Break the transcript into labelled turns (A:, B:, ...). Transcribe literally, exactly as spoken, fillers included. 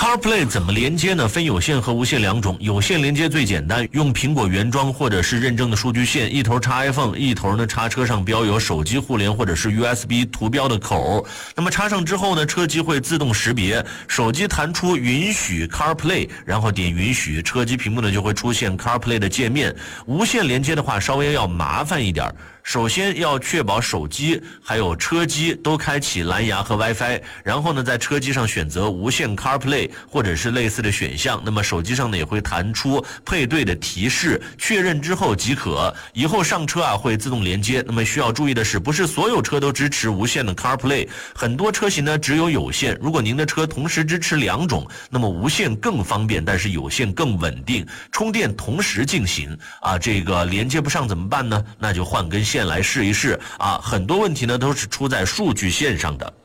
A: CarPlay 怎么连接呢？分有线和无线两种。有线连接最简单，用苹果原装或者是认证的数据线，一头插 iPhone， 一头呢插车上标有手机互联或者是 U S B 图标的口。那么插上之后呢，车机会自动识别，手机弹出允许 CarPlay， 然后点允许，车机屏幕呢就会出现 CarPlay 的界面。无线连接的话稍微要麻烦一点，首先要确保手机还有车机都开启蓝牙和 WiFi， 然后呢在车机上选择无线 CarPlay 或者是类似的选项，那么手机上呢也会弹出配对的提示，确认之后即可。以后上车啊会自动连接。那么需要注意的是，不是所有车都支持无线的 CarPlay， 很多车型呢只有有线。如果您的车同时支持两种，那么无线更方便，但是有线更稳定，充电同时进行啊，这个连接不上怎么办呢？那就换根线来试一试啊，很多问题呢都是出在数据线上的。